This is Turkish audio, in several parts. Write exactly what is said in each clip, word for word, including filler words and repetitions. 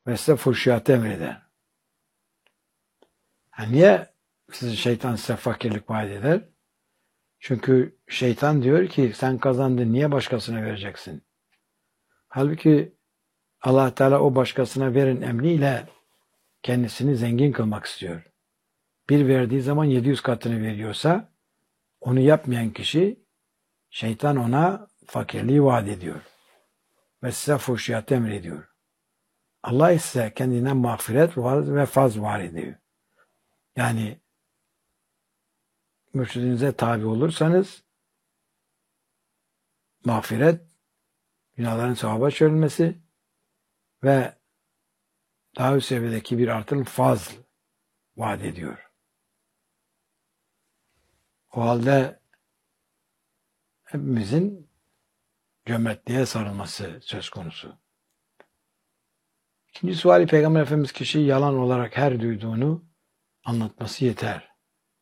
ve size fuhşiyatı emreder. Yani niye sizi şeytan size fakirlik vaat eder? Çünkü şeytan diyor ki sen kazandın, niye başkasına vereceksin? Halbuki Allah Teala o başkasına verin emriyle kendisini zengin kılmak istiyor. Bir verdiği zaman yedi yüz katını veriyorsa onu yapmayan kişi, şeytan ona fakirliği vaat ediyor. Ve size fuhşiyatı emrediyor. Allah ise kendinden mağfiret ve faz vaat ediyor. Yani mürşidinize tabi olursanız mağfiret, günahların sevaba çevrilmesi ve daha üst seviyedeki bir artırım fazl vaat ediyor. O halde hepimizin cömertliğe sarılması söz konusu. İkinci suali, Peygamber Efendimiz kişiyi yalan olarak her duyduğunu anlatması yeter.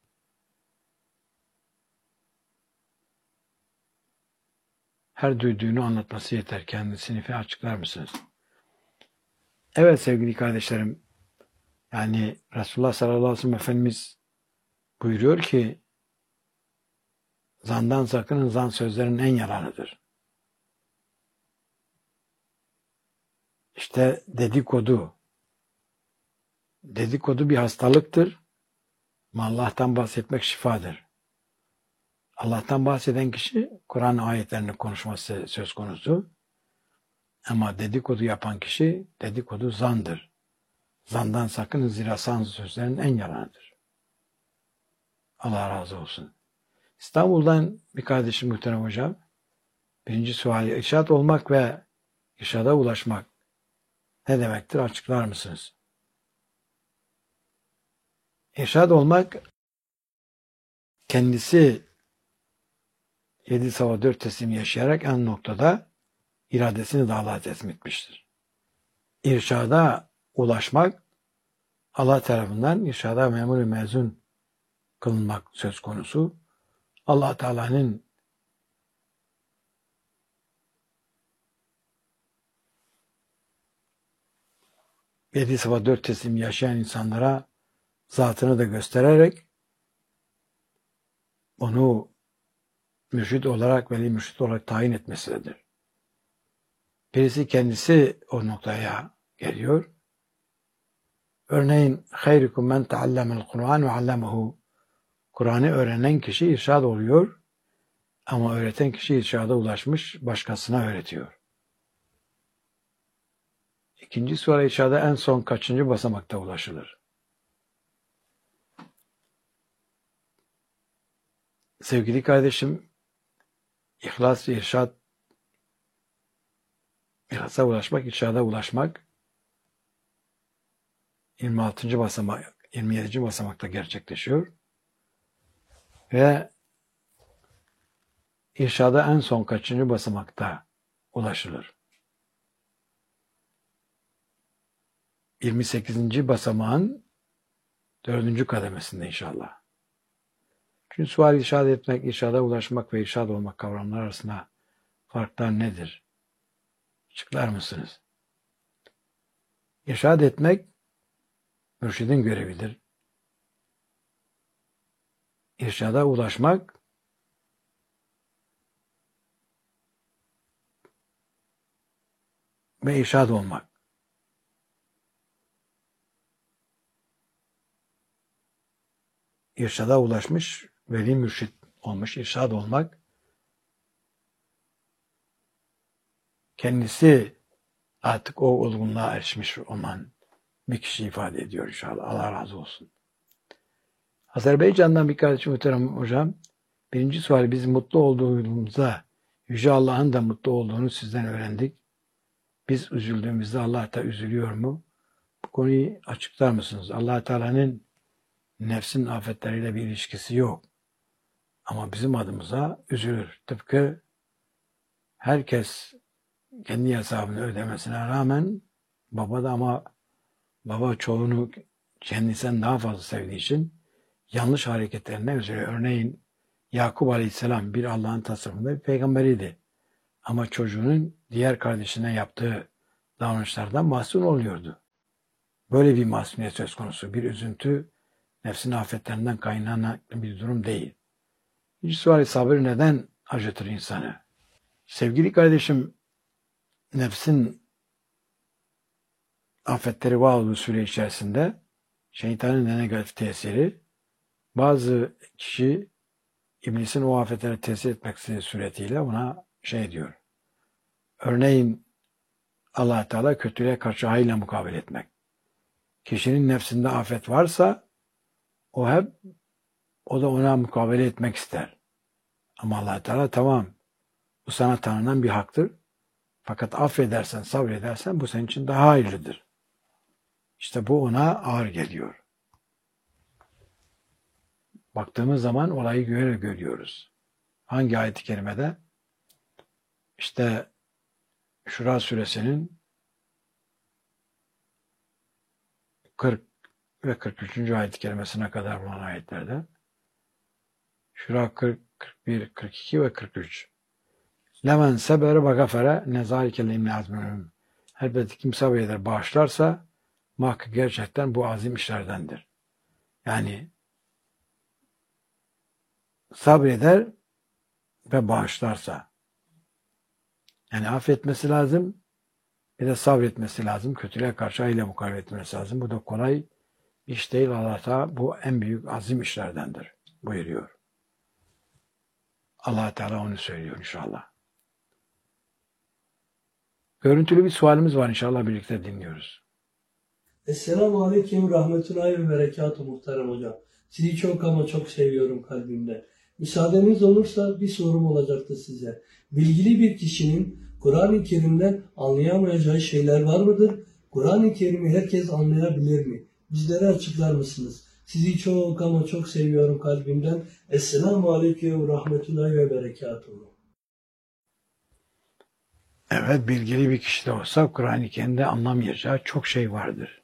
Her duyduğunu anlatması yeter. Kendisini açıklar mısınız? Evet sevgili kardeşlerim, yani Resulullah sallallahu aleyhi ve sellem Efendimiz buyuruyor ki zandan sakının, zan sözlerin en yalanıdır. İşte dedikodu. Dedikodu bir hastalıktır. Ama Allah'tan bahsetmek şifadır. Allah'tan bahseden kişi Kur'an ayetlerini konuşması söz konusu. Ama dedikodu yapan kişi dedikodu zandır. Zandan sakının, zira zan sözlerin en yalanıdır. Allah razı olsun. İstanbul'dan bir kardeşim muhterem hocam. Birinci suali, irşad olmak ve irşada ulaşmak ne demektir? Açıklar mısınız? İrşad olmak, kendisi yedi sava dört teslim yaşayarak en noktada iradesini de Allah'a teslim etmiştir. İrşada ulaşmak, Allah tarafından irşada memur-i mezun kılınmak söz konusu. Allah Teala'nın yedi sava dört teslim yaşayan insanlara zatını da göstererek onu mürşid olarak, veli mürşid olarak tayin etmesidir. Birisi kendisi o noktaya geliyor. Örneğin hayrukum men teallemel Kur'an ve allemehu. Kur'an'ı öğrenen kişi irşad oluyor ama öğreten kişi irşada ulaşmış, başkasına öğretiyor. İkinci sual, irşada en son kaçıncı basamakta ulaşılır? Sevgili kardeşim, İhlas ve irşad, İhlasa ulaşmak, irşada ulaşmak yirmi altıncı basamak, yirmi yedinci basamakta gerçekleşiyor. Ve irşada en son kaçıncı basamakta ulaşılır? yirmi sekizinci basamağın dördüncü kademesinde inşallah. Çünkü sual irşad etmek, irşada ulaşmak ve irşad olmak kavramları arasında farklar nedir? Açıklar mısınız? İrşad etmek mürşidin görevidir. İrşada ulaşmak ve irşad olmak. İrşada ulaşmış, veli mürşid olmuş, irşad olmak, kendisi artık o olgunluğa erişmiş olan bir kişi ifade ediyor inşallah. Allah razı olsun. Azerbaycan'dan bir kardeşim muhterem hocam, birinci suali, biz mutlu olduğumuzda Yüce Allah'ın da mutlu olduğunu sizden öğrendik. Biz üzüldüğümüzde Allah da üzülüyor mu? Bu konuyu açıklar mısınız? Allah Teala'nın nefsin afetleriyle bir ilişkisi yok. Ama bizim adımıza üzülür. Tıpkı herkes kendi hesabını ödemesine rağmen baba da, ama baba çoğunu kendisinden daha fazla sevdiği için yanlış hareketlerine üzülüyor. Örneğin Yakup Aleyhisselam bir Allah'ın tasarrufunda bir peygamberiydi. Ama çocuğunun diğer kardeşine yaptığı davranışlardan mahzun oluyordu. Böyle bir masumiyet söz konusu. Bir üzüntü nefsin afetlerinden kaynaklanan bir durum değil. İkinci suali sabır neden acıtır insanı? Sevgili kardeşim, nefsin afetleri var olduğu süre içerisinde şeytanın negatif tesiri, bazı kişi iblisin o afetlere tesir etmesi suretiyle ona şey diyor. Örneğin Allah Teala kötülüğe karşı hayırla mukabele etmek. Kişinin nefsinde afet varsa o hep o da ona mukabele etmek ister. Ama Allah Teala tamam, bu sana tanınan bir haktır. Fakat affedersen, sabredersen bu senin için daha hayırlıdır. İşte bu ona ağır geliyor. Baktığımız zaman olayı göre görüyoruz. Hangi ayet-i kerimede? İşte Şura suresinin kırk ve kırk üçüncü ayet-i kerimesine kadar bulunan ayetlerde. Şura kırk, kırk bir, kırk iki ve kırk üç. Lemen sebere ve gafere nezalike limni azmünüm. Elbette kim sabreder, bağışlarsa muhakkak gerçekten bu azim işlerdendir. Yani sabreder ve bağışlarsa. Yani affetmesi lazım, bir de sabretmesi lazım. Kötülüğe karşı ile mukavele etmesi lazım. Bu da kolay iş değil. Allah Teala bu en büyük azim işlerdendir buyuruyor. Allah Teala onu söylüyor inşallah. Görüntülü bir sualimiz var, inşallah birlikte dinliyoruz. Esselamu Aleyküm Rahmetullahi ve Berekatuhu muhterem hocam. Sizi çok ama çok seviyorum kalbimden. Müsaadeniz olursa bir sorum olacaktı size. Bilgili bir kişinin Kur'an-ı Kerim'den anlayamayacağı şeyler var mıdır? Kur'an-ı Kerim'i herkes anlayabilir mi? Bizlere açıklar mısınız? Sizi çok ama çok seviyorum kalbimden. Esselamu Aleyküm Rahmetullahi ve Berekatuhu. Evet, bilgili bir kişi de olsa Kur'an-ı Kerim'de anlamayacağı çok şey vardır.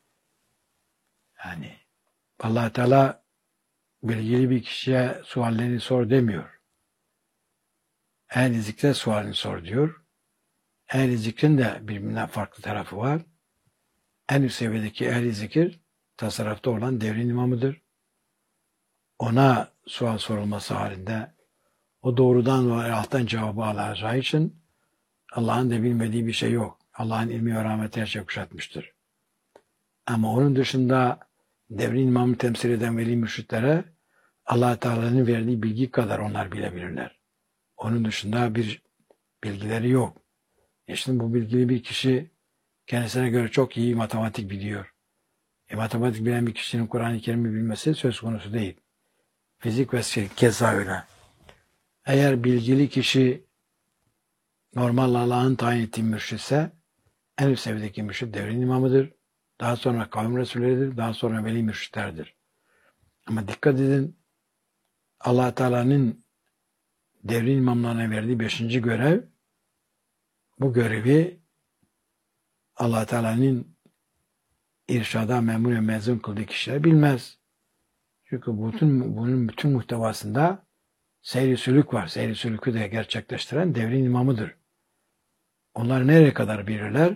Yani Allah Teala bilgili bir kişiye suallerini sor demiyor. Ehl-i zikre sualini sor diyor. Ehl-i zikrin de birbirinden farklı tarafı var. En üst seviyedeki ehl-i zikir tasarrufta olan devrin imamıdır. Ona sual sorulması halinde o doğrudan ve alttan cevabı alacağı için Allah'ın da bilmediği bir şey yok. Allah'ın ilmi ve rahmeti her şeyi kuşatmıştır. Ama onun dışında devrin imamı temsil eden veli mürşitlere Allah Teala'nın verdiği bilgi kadar onlar bilebilirler. Onun dışında bir bilgileri yok. E şimdi bu bilgili bir kişi kendisine göre çok iyi matematik biliyor. E matematik bilen bir kişinin Kur'an-ı Kerim'i bilmesi söz konusu değil. Fizik ve keza öyle. Eğer bilgili kişi normal Allah'ın tayin ettiği mürşitse en üst seviyedeki mürşit devrin imamıdır. Daha sonra kavim resulleridir. Daha sonra veli mürşitlerdir. Ama dikkat edin, Allah Teala'nın devrin imamlarına verdiği beşinci görev, bu görevi Allah Teala'nın irşada memur ve mezun kıldığı kişiler bilmez. Çünkü bütün, bunun bütün muhtevasında seyri sülük var. Seyri sülükü de gerçekleştiren devrin imamıdır. Onlar nereye kadar bilirler?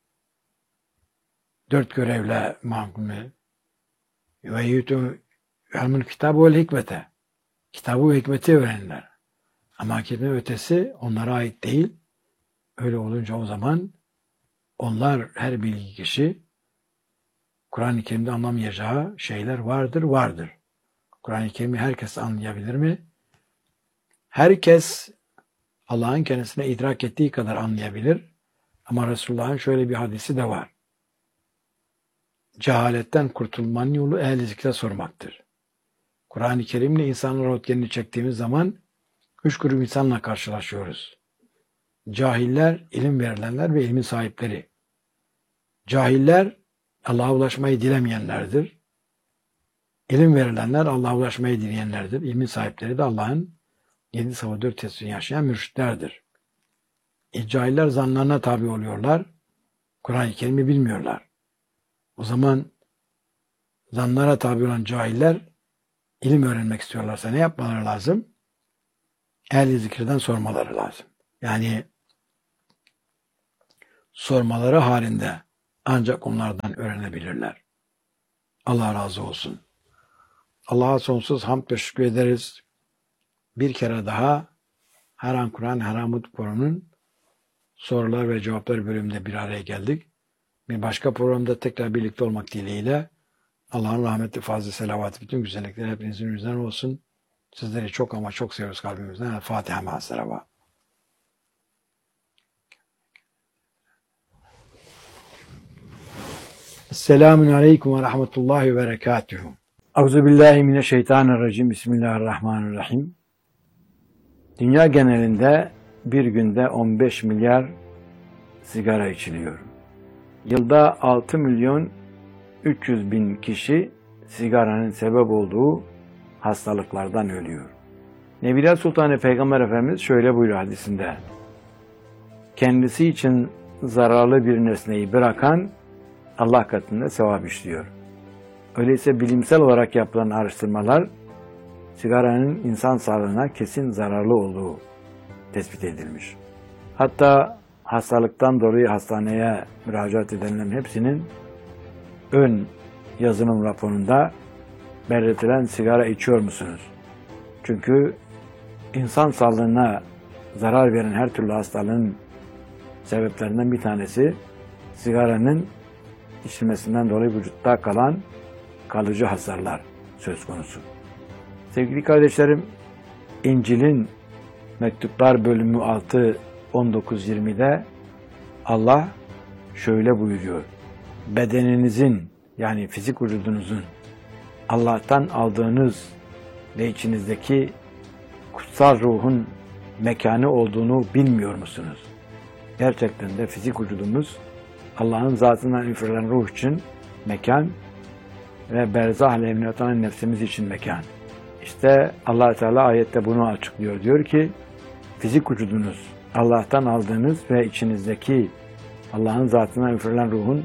Dört görevle mahkumu ve yutu ilmül kitabı vel hikmete. Kitabı ve hikmeti öğrenirler. Ama hakikaten ötesi onlara ait değil. Öyle olunca o zaman onlar, her bilgi kişi, Kur'an-ı Kerim'de anlamayacağı şeyler vardır, vardır. Kur'an-ı Kerim'i herkes anlayabilir mi? Herkes Allah'ın kendisine idrak ettiği kadar anlayabilir. Ama Resulullah'ın şöyle bir hadisi de var. Cehaletten kurtulmanın yolu ehl-i zikre sormaktır. Kur'an-ı Kerim'le insanların röntgenini çektiğimiz zaman üç grup insanla karşılaşıyoruz. Cahiller, ilim verilenler ve ilmin sahipleri. Cahiller, Allah'a ulaşmayı dilemeyenlerdir. İlim verilenler, Allah'a ulaşmayı dileyenlerdir. İlmin sahipleri de Allah'ın yedi sabah dört tesbihini yaşayan mürşitlerdir. E, cahiller zanlarına tabi oluyorlar. Kur'an-ı Kerim'i bilmiyorlar. O zaman zanlara tabi olan cahiller ilim öğrenmek istiyorlarsa ne yapmaları lazım? Ehl-i zikirden sormaları lazım. Yani sormaları halinde ancak onlardan öğrenebilirler. Allah razı olsun. Allah'a sonsuz hamd ve şükür ederiz. Bir kere daha Her An Kur'an, Her An Umut programının sorular ve cevaplar bölümünde bir araya geldik. Bir başka programda tekrar birlikte olmak dileğiyle Allah'ın rahmeti, fazla selavatı, bütün güzellikleri hepinizin üzerine olsun. Sizleri çok ama çok seviyoruz kalbimizden. Fatiha ma'as-salava. Esselamun aleyküm ve rahmetullahi ve berekatuhu. Euzubillahimineşşeytanirracim. Bismillahirrahmanirrahim. Dünya genelinde bir günde on beş milyar sigara içiliyor. Yılda altı milyon üç yüz bin kişi sigaranın sebep olduğu hastalıklardan ölüyor. Nebiler Sultanı Peygamber Efendimiz şöyle buyuruyor hadisinde: kendisi için zararlı bir nesneyi bırakan Allah katında sevap işliyor. Öyleyse bilimsel olarak yapılan araştırmalar sigaranın insan sağlığına kesin zararlı olduğu tespit edilmiş. Hatta hastalıktan dolayı hastaneye müracaat edenlerin hepsinin ön yazılım raporunda belirtilen sigara içiyor musunuz? Çünkü insan sağlığına zarar veren her türlü hastalığın sebeplerinden bir tanesi sigaranın içilmesinden dolayı vücutta kalan kalıcı hasarlar söz konusu. Sevgili kardeşlerim, İncil'in Mektuplar bölümü altı on dokuz yirmide Allah şöyle buyuruyor: bedeninizin, yani fizik vücudunuzun Allah'tan aldığınız ve içinizdeki kutsal ruhun mekanı olduğunu bilmiyor musunuz? Gerçekten de fizik vücudumuz Allah'ın zatından üfürülen ruh için mekan ve berzah alemine atanan nefsimiz için mekan. İşte Allah Teala ayette bunu açıklıyor. Diyor ki, fizik vücudunuz Allah'tan aldığınız ve içinizdeki Allah'ın zatından üfürülen ruhun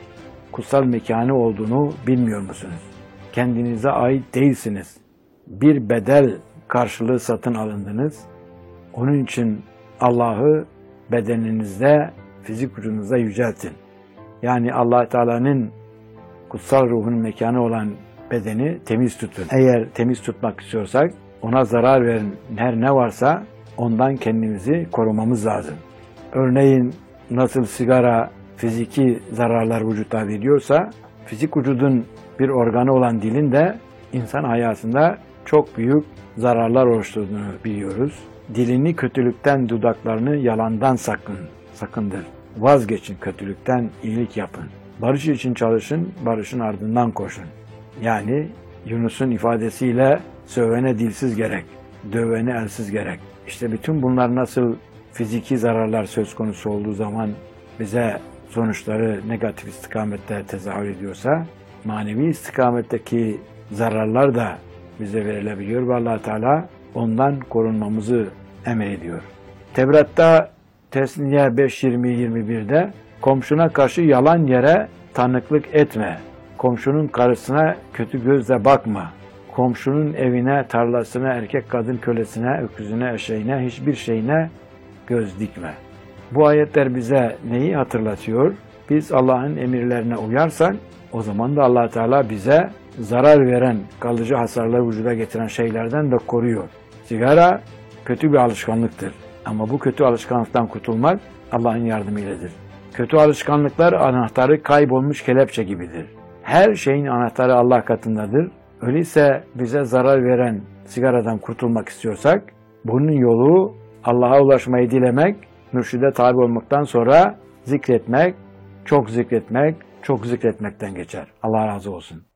kutsal mekanı olduğunu bilmiyor musunuz? Kendinize ait değilsiniz. Bir bedel karşılığı satın alındınız. Onun için Allah'ı bedeninizde, fizik vücudunuzda yüceltin. Yani Allah Teala'nın kutsal ruhun mekanı olan bedeni temiz tutun. Eğer temiz tutmak istiyorsak ona zarar veren her ne varsa ondan kendimizi korumamız lazım. Örneğin nasıl sigara fiziki zararlar vücutta veriyorsa, fizik vücudun bir organı olan dilin de insan hayatında çok büyük zararlar oluşturduğunu biliyoruz. Dilini kötülükten, dudaklarını yalandan sakın, sakındır. Vazgeçin kötülükten, iyilik yapın. Barış için çalışın, barışın ardından koşun. Yani Yunus'un ifadesiyle sövene dilsiz gerek, dövene elsiz gerek. İşte bütün bunlar nasıl fiziki zararlar söz konusu olduğu zaman bize sonuçları negatif istikamette tezahür ediyorsa, manevi istikametteki zararlar da bize verilebiliyor ve Allah Teala ondan korunmamızı emrediyor. Tevrat'ta Tesniye beş yirmi yirmi birde komşuna karşı yalan yere tanıklık etme. Komşunun karısına kötü gözle bakma. Komşunun evine, tarlasına, erkek kadın kölesine, öküzüne, eşeğine, hiçbir şeyine göz dikme. Bu ayetler bize neyi hatırlatıyor? Biz Allah'ın emirlerine uyarsak, o zaman da Allah Teala bize zarar veren, kalıcı hasarları vücuda getiren şeylerden de koruyor. Sigara kötü bir alışkanlıktır. Ama bu kötü alışkanlıktan kurtulmak Allah'ın yardımıyladır. Kötü alışkanlıklar anahtarı kaybolmuş kelepçe gibidir. Her şeyin anahtarı Allah katındadır. Öyleyse bize zarar veren sigaradan kurtulmak istiyorsak, bunun yolu Allah'a ulaşmayı dilemek, mürşide tabi olmaktan sonra zikretmek, çok zikretmek, çok zikretmekten geçer. Allah razı olsun.